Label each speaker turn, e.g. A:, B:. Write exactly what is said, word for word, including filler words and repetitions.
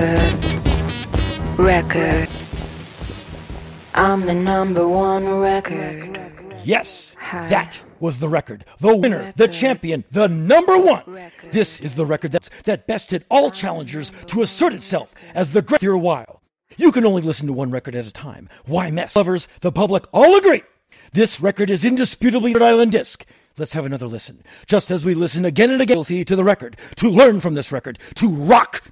A: record, record. I'm the number one record.
B: Yes, that was the record. The winner, the champion, the number one. This is the record that's, that bested all challengers to assert itself as the great your while. You can only listen to one record at a time. Why mess? Lovers, the public, all agree. This record is indisputably Rhode Island disc. Let's have another listen. Just as we listen again and again to the record, to learn from this record, to rock